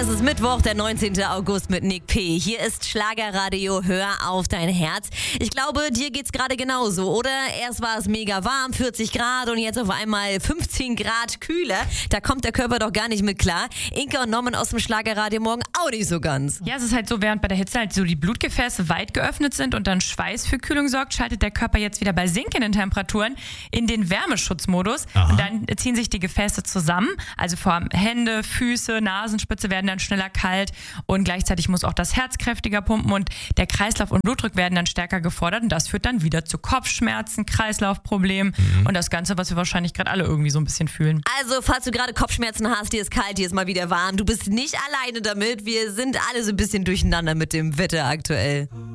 Es ist Mittwoch, der 19. August mit Nick P. Hier ist Schlagerradio, hör auf dein Herz. Ich glaube, dir geht's gerade genauso, oder? Erst war es mega warm, 40 Grad und jetzt auf einmal 15 Grad kühler. Da kommt der Körper doch gar nicht mit klar. Inka und Norman aus dem Schlagerradio morgen auch nicht so ganz. Ja, es ist halt so, während bei der Hitze halt so die Blutgefäße weit geöffnet sind und dann Schweiß für Kühlung sorgt, schaltet der Körper jetzt wieder bei sinkenden Temperaturen in den Wärmeschutzmodus. Aha. Und dann ziehen sich die Gefäße zusammen, also vor allem Hände, Füße, Nasenspitze werden dann schneller kalt und gleichzeitig muss auch das Herz kräftiger pumpen und der Kreislauf und Blutdruck werden dann stärker gefordert und das führt dann wieder zu Kopfschmerzen, Kreislaufproblemen und das Ganze, was wir wahrscheinlich gerade alle irgendwie so ein bisschen fühlen. Also, falls du gerade Kopfschmerzen hast, dir ist kalt, dir ist mal wieder warm, du bist nicht alleine damit. Wir sind alle so ein bisschen durcheinander mit dem Wetter aktuell.